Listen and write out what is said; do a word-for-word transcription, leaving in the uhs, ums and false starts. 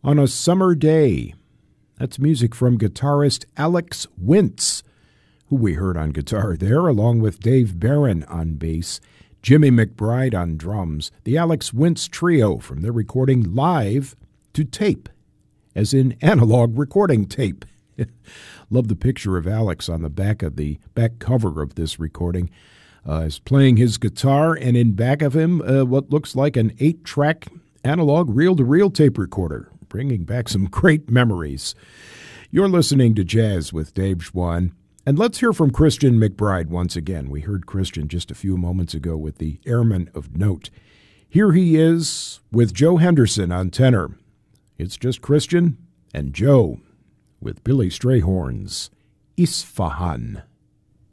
On a Summer Day. That's music from guitarist Alex Wintz, who we heard on guitar there, along with Dave Barron on bass, Jimmy McBride on drums, the Alex Wintz Trio from their recording Live to Tape, as in analog recording tape. Love the picture of Alex on the back of the back cover of this recording. Uh, is playing his guitar, and in back of him, uh, what looks like an eight-track analog reel-to-reel tape recorder, bringing back some great memories. You're listening to Jazz with Dave Schwann, and let's hear from Christian McBride once again. We heard Christian just a few moments ago with the Airman of Note. Here he is with Joe Henderson on tenor. It's just Christian and Joe with Billy Strayhorn's Isfahan.